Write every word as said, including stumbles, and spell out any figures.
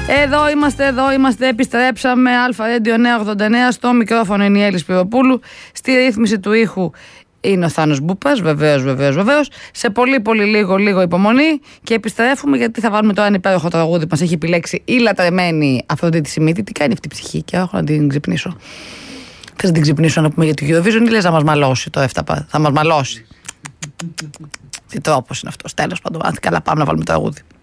Εδώ είμαστε, εδώ είμαστε, επιστρέψαμε. Αλφα Radio εννιακόσια ογδόντα εννέα, στο μικρόφωνο είναι η Έλλης Πυροπούλου. Στη ρύθμιση του ήχου είναι ο Θάνος Μπούπας, βεβαίως, βεβαίως, βεβαίως. Σε πολύ πολύ λίγο, λίγο υπομονή και επιστρέφουμε, γιατί θα βάλουμε τώρα ένα υπέροχο τραγούδι που μας έχει επιλέξει η λατρεμένη Αφροδίτη Σιμίτη. Τι κάνει αυτή η ψυχή και έχω να την ξυπνήσω. Θες να την ξυπνήσω να πούμε για το Eurovision ή λες να μας μαλώσει το έφταπα, θα μας μαλώσει. Τι τρόπος είναι αυτός, τέλος πάντων. Καλά, πάμε να βάλουμε τραγούδι.